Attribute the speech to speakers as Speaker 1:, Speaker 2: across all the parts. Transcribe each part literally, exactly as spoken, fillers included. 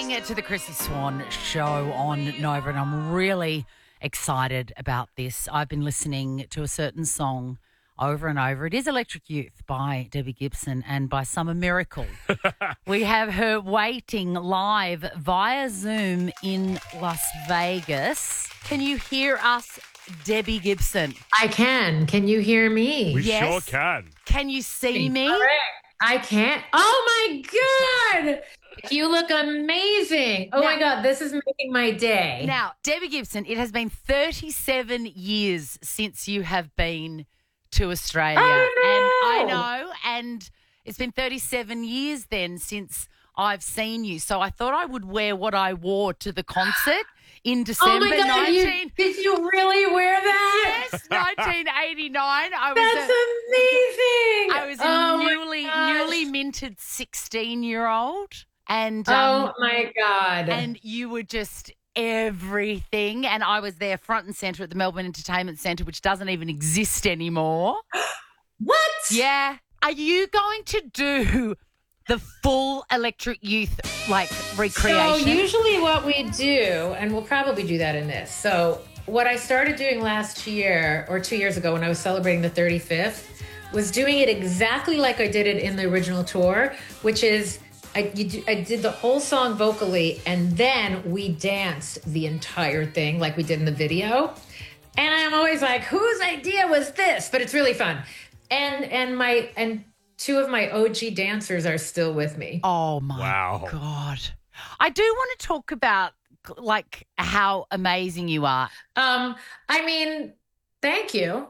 Speaker 1: listening to the Chrissy Swan Show on Nova, and I'm really excited about this. I've been listening to a certain song over and over. It is Electric Youth by Debbie Gibson, and by some miracle, we have her waiting live via Zoom in Las Vegas. Can you hear us, Debbie Gibson?
Speaker 2: I can. Can you hear me?
Speaker 3: We
Speaker 1: Yes.
Speaker 3: sure can.
Speaker 1: Can you see me?
Speaker 2: I can't. Oh, my God. You look amazing. Oh,
Speaker 1: Now-
Speaker 2: my God. This is making my day.
Speaker 1: Now, Debbie Gibson, it has been thirty-seven years since you have been to Australia.
Speaker 2: Oh,
Speaker 1: And
Speaker 2: no.
Speaker 1: I know, and it's been thirty-seven years then since I've seen you. So I thought I would wear what I wore to the concert in
Speaker 2: Oh,
Speaker 1: December
Speaker 2: my God. You,
Speaker 1: nineteen
Speaker 2: did you really wear that?
Speaker 1: Yes, nineteen eighty-nine. I was
Speaker 2: That's
Speaker 1: a,
Speaker 2: amazing.
Speaker 1: I was a
Speaker 2: oh, my
Speaker 1: newly
Speaker 2: gosh.
Speaker 1: newly minted sixteen-year-old. And
Speaker 2: Oh,
Speaker 1: um,
Speaker 2: my God.
Speaker 1: and you were just everything. And I was there front and centre at the Melbourne Entertainment Centre, which doesn't even exist anymore.
Speaker 2: What?
Speaker 1: Yeah. Are you going to do the full Electric Youth, like, recreation?
Speaker 2: So usually what we do, and we'll probably do that in this. So what I started doing last year or two years ago when I was celebrating the thirty-fifth was doing it exactly like I did it in the original tour, which is I, you, do- I did the whole song vocally and then we danced the entire thing like we did in the video. And I'm always like, whose idea was this? But it's really fun. And and my and two of my O G dancers are still with me.
Speaker 1: Oh, my
Speaker 3: Wow.
Speaker 1: God. I do want to talk about, like, how amazing you are.
Speaker 2: Um, I mean, thank you.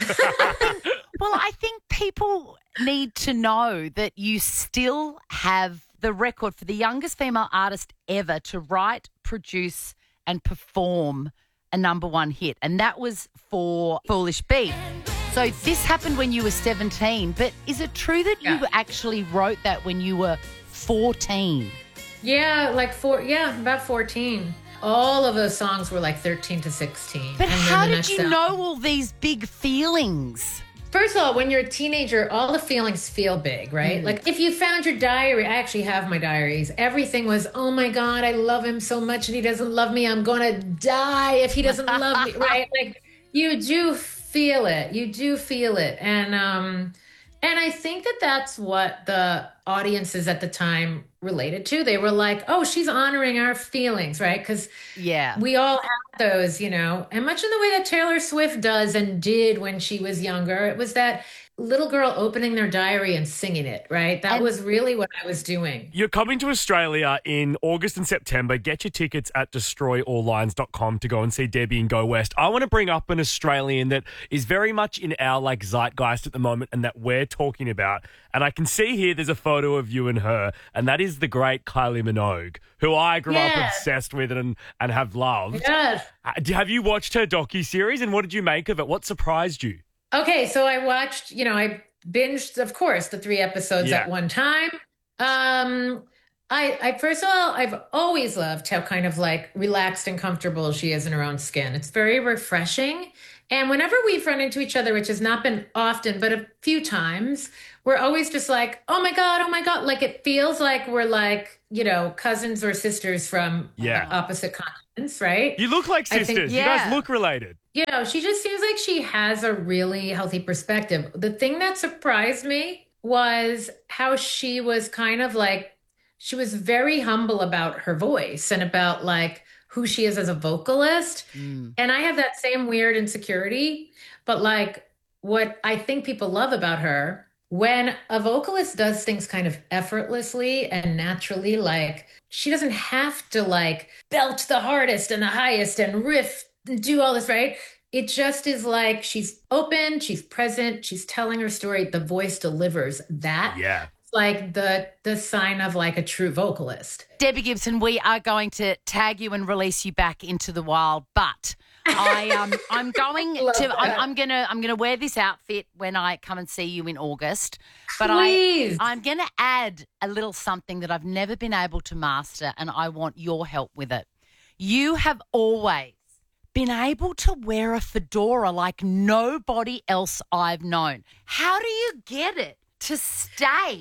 Speaker 1: Well, I think people need to know that you still have the record for the youngest female artist ever to write, produce, and perform a number one hit. And that was for Foolish Beat. So this happened when you were seventeen, but is it true that you
Speaker 2: Yeah.
Speaker 1: actually wrote that when you were fourteen?
Speaker 2: Yeah, like four. Yeah, about fourteen. All of those songs were like thirteen to sixteen.
Speaker 1: But
Speaker 2: And then
Speaker 1: how
Speaker 2: the
Speaker 1: did
Speaker 2: next
Speaker 1: you
Speaker 2: album-
Speaker 1: know all these big feelings?
Speaker 2: First of all, when you're a teenager, all the feelings feel big, right? Like if you found your diary, I actually have my diaries. Everything was, oh my God, I love him so much and he doesn't love me. I'm going to die if he doesn't love me, right? Like you do feel it. You do feel it. And, um, and I think that that's what the audiences at the time related to. They were like, oh, she's honoring our feelings, right? Because
Speaker 1: Yeah.
Speaker 2: we all have those, you know, and much in the way that Taylor Swift does and did when she was younger. It was that little girl opening their diary and singing it, right? That
Speaker 1: And-
Speaker 2: was really what I was doing.
Speaker 3: You're coming to Australia in August and September. Get your tickets at destroy all lines dot com to go and see Debbie and Go West. I want to bring up an Australian that is very much in our like zeitgeist at the moment and that we're talking about. And I can see here there's a photo of you and her, and that is the great Kylie Minogue, who I grew up
Speaker 2: Yes.
Speaker 3: obsessed with and, and have loved.
Speaker 2: Yes.
Speaker 3: Uh, Have you watched her docuseries and what did you make of it? What surprised you?
Speaker 2: Okay, so I watched, you know, I binged, of course, the three episodes
Speaker 3: Yeah.
Speaker 2: at one time. Um, I, I first of all, I've always loved how kind of like relaxed and comfortable she is in her own skin. It's very refreshing. And whenever we've run into each other, which has not been often, but a few times, we're always just like, oh my God, oh my God. Like it feels like we're like, you know, cousins or sisters from
Speaker 3: Yeah.
Speaker 2: opposite continents, right?
Speaker 3: You look like
Speaker 2: I think-
Speaker 3: sisters. You
Speaker 1: Yeah.
Speaker 3: guys look related.
Speaker 2: You know, she just seems like she has a really healthy perspective. The thing that surprised me was how she was kind of like, she was very humble about her voice and about like who she is as a vocalist.
Speaker 1: Mm.
Speaker 2: And I have that same weird insecurity. But like what I think people love about her, when a vocalist does things kind of effortlessly and naturally, like she doesn't have to like belt the hardest and the highest and riff and do all this, right? It just is like she's open, she's present, she's telling her story. The voice delivers that.
Speaker 3: Yeah.
Speaker 2: It's like the the sign of like a true vocalist.
Speaker 1: Debbie Gibson, we are going to tag you and release you back into the wild, but I um I'm going
Speaker 2: Love
Speaker 1: to I'm,
Speaker 2: that.
Speaker 1: I'm gonna I'm gonna wear this outfit when I come and see you in August. But
Speaker 2: Please.
Speaker 1: I I'm gonna add a little something that I've never been able to master, and I want your help with it. You have always been able to wear a fedora like nobody else I've known. How do you get it to stay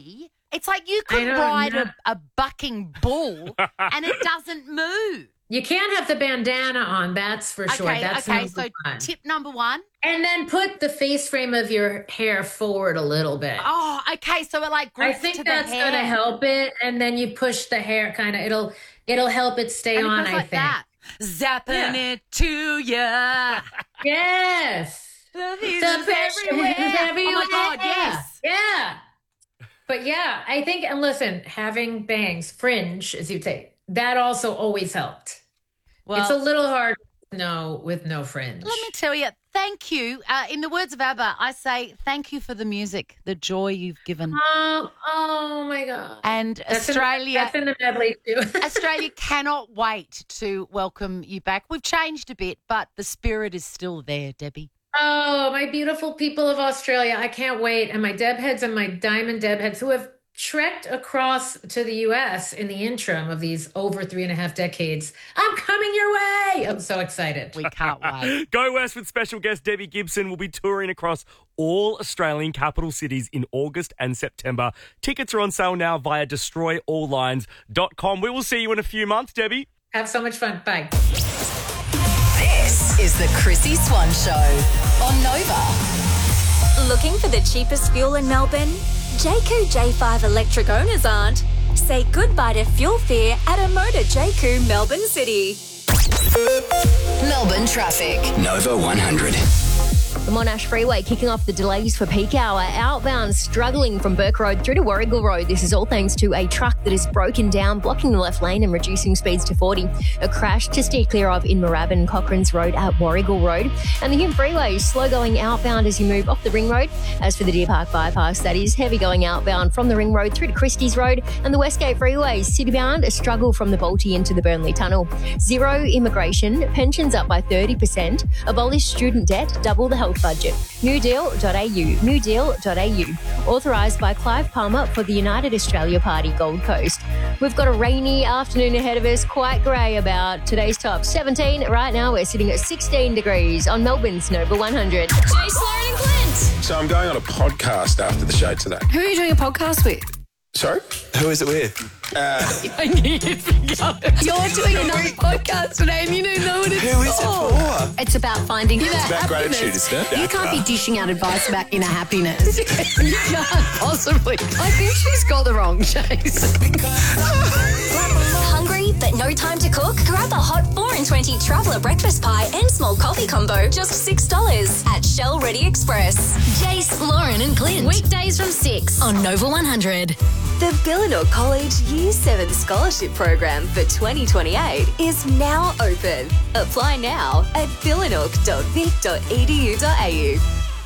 Speaker 1: It's like you
Speaker 2: I
Speaker 1: could
Speaker 2: don't
Speaker 1: ride
Speaker 2: know.
Speaker 1: a, a bucking bull and it doesn't move.
Speaker 2: You can't have the bandana on, that's for sure.
Speaker 1: Okay,
Speaker 2: That's
Speaker 1: okay.
Speaker 2: number
Speaker 1: So
Speaker 2: one.
Speaker 1: tip number one.
Speaker 2: And then put the face frame of your hair forward a little bit.
Speaker 1: Oh, okay. So it like
Speaker 2: I
Speaker 1: grips
Speaker 2: think
Speaker 1: to
Speaker 2: that's
Speaker 1: the hair.
Speaker 2: gonna help it. And then you push the hair kind of. It'll it'll help it stay
Speaker 1: And it
Speaker 2: on.
Speaker 1: goes
Speaker 2: I
Speaker 1: like
Speaker 2: think.
Speaker 1: that. Zapping
Speaker 2: Yeah.
Speaker 1: it to ya.
Speaker 2: Yes.
Speaker 1: The
Speaker 2: The
Speaker 1: vision's
Speaker 2: pressure
Speaker 1: everywhere.
Speaker 2: is everywhere.
Speaker 1: Oh my God, yes.
Speaker 2: Yeah. But yeah, I think, and listen, having bangs, fringe, as you say, that also always helped.
Speaker 1: Well,
Speaker 2: It's a little hard to know with no fringe.
Speaker 1: let me tell you, thank you. Uh, in the words of ABBA, I say thank you for the music, the joy you've given.
Speaker 2: Um, oh my God.
Speaker 1: And
Speaker 2: That's in-
Speaker 1: Australia,
Speaker 2: that's in the medley too.
Speaker 1: Australia cannot wait to welcome you back. We've changed a bit, but the spirit is still there, Debbie.
Speaker 2: Oh, my beautiful people of Australia. I can't wait. And my Deb heads and my diamond Deb heads who have trekked across to the U S in the interim of these over three and a half decades. I'm coming your way. I'm so excited.
Speaker 1: We can't wait.
Speaker 3: Go West with special guest Debbie Gibson will be touring across all Australian capital cities in August and September. Tickets are on sale now via destroy all lines dot com. We will see you in a few months, Debbie.
Speaker 2: Have so much fun. Bye.
Speaker 4: This is the Chrissy Swan Show on Nova.
Speaker 5: Looking for the cheapest fuel in Melbourne? Jayco J five electric owners aren't. Say goodbye to fuel fear at a Motor Jayco Melbourne City.
Speaker 4: Melbourne traffic.
Speaker 6: Nova one hundred.
Speaker 7: The Monash Freeway kicking off the delays for peak hour. Outbound struggling from Burke Road through to Warrigal Road. This is all thanks to a truck that is broken down, blocking the left lane and reducing speeds to forty. A crash to steer clear of in Moorabbin, Cochrane's Road at Warrigal Road. And the Hume Freeway slow going outbound as you move off the Ring Road. As for the Deer Park Bypass, that is heavy going outbound from the Ring Road through to Christie's Road. And the Westgate Freeway citybound, a struggle from the Balti into the Burnley Tunnel. Zero immigration, pensions up by thirty percent. Abolish student debt, double the health budget. new deal dot a u, new deal dot a u. Authorised by Clive Palmer for the United Australia Party Gold Coast. We've got a rainy afternoon ahead of us, quite grey about today's top seventeen. Right now we're sitting at sixteen degrees on Melbourne's Nova one hundred.
Speaker 5: Jace, Lauren and Clint.
Speaker 8: So I'm going on a podcast after the show today.
Speaker 4: Who are you doing a podcast with?
Speaker 8: Sorry? Who is it with? Uh,
Speaker 4: You're doing another podcast today and you don't know what it's
Speaker 8: who is it for?
Speaker 4: It's about finding
Speaker 8: It's about gratitude, isn't it?
Speaker 4: You can't be dishing out advice about inner happiness. You can't possibly. I think she's got the wrong Chase.
Speaker 5: Hungry but no time to cook? Grab a hot four and twenty traveller breakfast pie and small coffee combo, just six dollars at Shell Ready Express. Jace, Lauren and Clint. Weekdays from six on Nova one hundred. The Billanook College Year seven Scholarship Program for twenty twenty-eight is now open. Apply now at billanook dot vic dot e d u dot a u.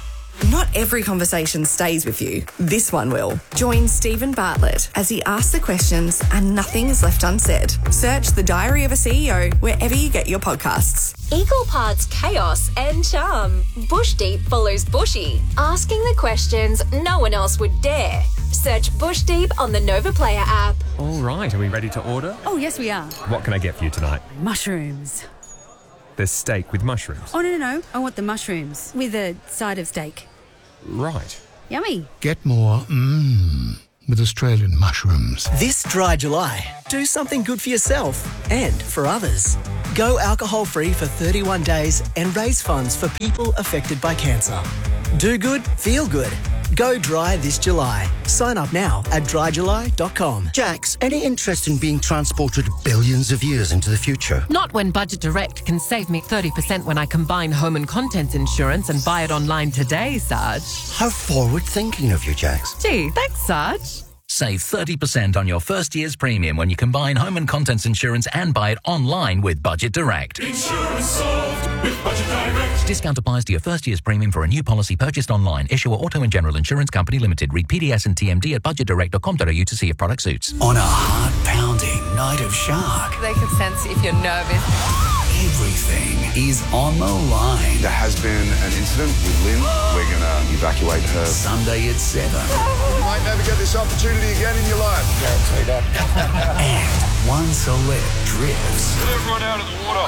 Speaker 9: Not every conversation stays with you. This one will. Join Stephen Bartlett as he asks the questions and nothing is left unsaid. Search The Diary of a C E O wherever you get your podcasts.
Speaker 5: Equal parts chaos and charm. Bush Deep follows Bushy, asking the questions no one else would dare. Search Bush Deep on the Nova Player app.
Speaker 10: All right, are we ready to order?
Speaker 11: Oh, yes, we are.
Speaker 10: What can I get for you tonight?
Speaker 11: Mushrooms.
Speaker 10: There's steak with mushrooms.
Speaker 11: Oh, no, no, no. I want the mushrooms with a side of steak.
Speaker 10: Right.
Speaker 11: Yummy.
Speaker 6: Get more mmm with Australian mushrooms.
Speaker 12: This dry July, do something good for yourself and for others. Go alcohol-free for thirty-one days and raise funds for people affected by cancer. Do good, feel good. Go dry this July. Sign up now at dry july dot com.
Speaker 6: Jax, any interest in being transported billions of years into the future?
Speaker 13: Not when Budget Direct can save me thirty percent when I combine home and contents insurance and buy it online today, Sarge.
Speaker 6: How forward-thinking of you, Jax.
Speaker 13: Gee, thanks, Sarge.
Speaker 14: Save thirty percent on your first year's premium when you combine home and contents insurance and buy it online with Budget Direct.
Speaker 15: Insurance solved with Budget Direct.
Speaker 14: Discount applies to your first year's premium for a new policy purchased online. Issuer Auto and General Insurance Company Limited. Read P D S and T M D at budget direct dot com dot a u to see if product suits.
Speaker 6: On a heart-pounding night of shark,
Speaker 13: They can sense if you're nervous.
Speaker 6: everything is on the line.
Speaker 8: There has been an incident with Lynn. We're going to evacuate her.
Speaker 6: Sunday at seven.
Speaker 8: You might never get this opportunity again in your life. Guarantee that.
Speaker 6: And one celeb drifts
Speaker 15: Get everyone out of the water.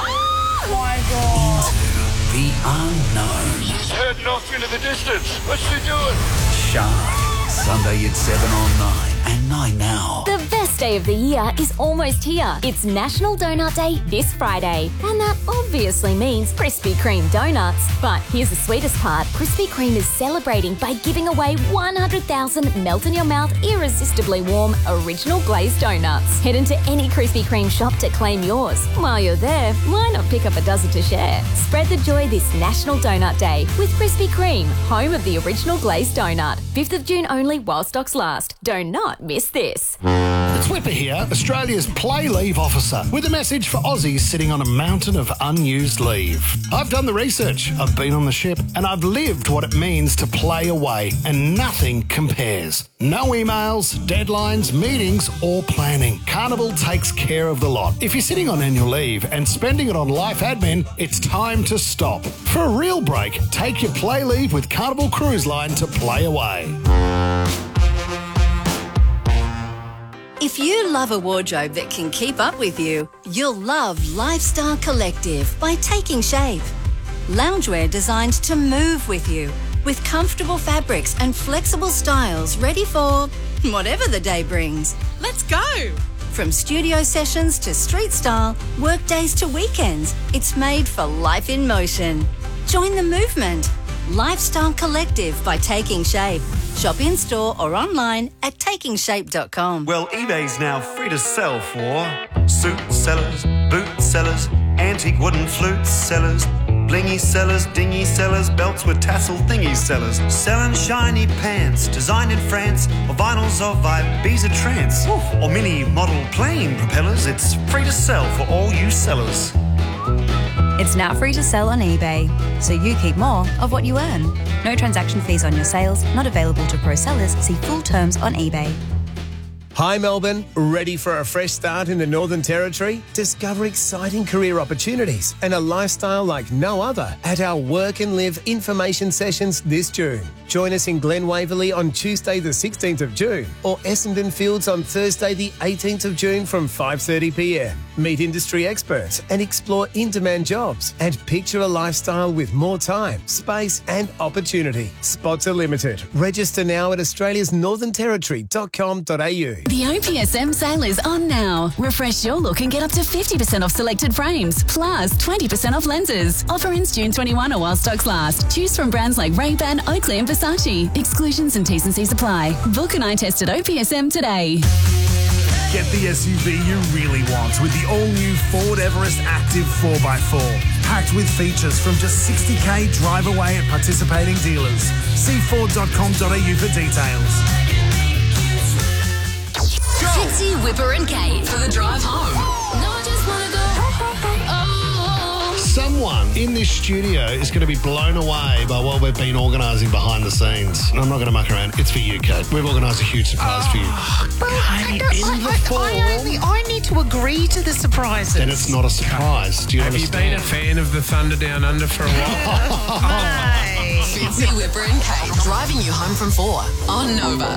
Speaker 6: into the unknown.
Speaker 15: She's heading off into the distance. What's she doing?
Speaker 6: Shark, Sunday at seven on nine. And
Speaker 16: nine now.
Speaker 5: The best day of the year is almost here. It's National Donut Day this Friday. And that obviously means Krispy Kreme donuts. But here's the sweetest part. Krispy Kreme is celebrating by giving away one hundred thousand melt-in-your-mouth, irresistibly warm, original glazed donuts. Head into any Krispy Kreme shop to claim yours. While you're there, why not pick up a dozen to share? Spread the joy this National Donut Day with Krispy Kreme, home of the original glazed donut. fifth of June only while stocks last. Do not miss this.
Speaker 17: It's Whipper here, Australia's play leave officer, with a message for Aussies sitting on a mountain of unused leave. I've done the research, I've been on the ship, and I've lived what it means to play away, and nothing compares. No emails, deadlines, meetings, or planning. Carnival takes care of the lot. If you're sitting on annual leave and spending it on life admin, it's time to stop. For a real break, take your play leave with Carnival Cruise Line to play away.
Speaker 18: If you love a wardrobe that can keep up with you, you'll love Lifestyle Collective by Taking Shape. Loungewear designed to move with you, with comfortable fabrics and flexible styles ready for whatever the day brings. Let's go! From studio sessions to street style, work days to weekends, it's made for life in motion. Join the movement. Lifestyle Collective by Taking Shape. Shop in store or online at taking shape dot com.
Speaker 19: Well, eBay's now free to sell for suit sellers, boot sellers, antique wooden flute sellers, blingy sellers, dingy sellers, belts with tassel thingy sellers, selling shiny pants designed in France, or vinyls of Ibiza trance, or mini model plane propellers. It's free to sell for all you sellers.
Speaker 20: It's now free to sell on eBay, so you keep more of what you earn. No transaction fees on your sales, not available to pro sellers. See full terms on eBay.
Speaker 21: Hi Melbourne, ready for a fresh start in the Northern Territory? Discover exciting career opportunities and a lifestyle like no other at our Work and Live information sessions this June. Join us in Glen Waverley on Tuesday the sixteenth of June or Essendon Fields on Thursday the eighteenth of June from five thirty p m. Meet industry experts and explore in-demand jobs and picture a lifestyle with more time, space and opportunity. Spots are limited. Register now at australias northern territory dot com dot a u.
Speaker 22: The O P S M sale is on now. Refresh your look and get up to fifty percent off selected frames, plus twenty percent off lenses. Offer ends June twenty-first or while stocks last. Choose from brands like Ray-Ban, Oakley and Versace. Exclusions and T's and C's apply. Book an eye test at O P S M today.
Speaker 23: Get the S U V you really want with the all-new Ford Everest Active four by four. Packed with features from just sixty k drive away at participating dealers. See ford dot com dot a u for details.
Speaker 22: Fitzy, Whipper and Kate for the drive home. No, I just want to go. Oh.
Speaker 17: Someone in this studio is going to be blown away by what we've been organising behind the scenes. And I'm not going to muck around. It's for you, Kate. We've organised a huge surprise oh. for you.
Speaker 24: Well, I, I,
Speaker 17: in
Speaker 24: I,
Speaker 17: the fall.
Speaker 24: I, only, I need to agree to the surprises.
Speaker 17: Then it's not a surprise. Do you
Speaker 25: Have
Speaker 17: understand?
Speaker 25: you been a fan of the Thunder Down Under for a while?
Speaker 24: oh.
Speaker 22: Fitzy, Whipper and Kate driving you home from four on Nova.